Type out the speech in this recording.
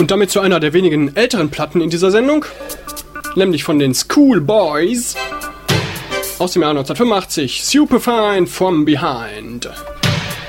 Und damit zu einer der wenigen älteren Platten in dieser Sendung, nämlich von den Schoolboys aus dem Jahr 1985, Superfine from Behind.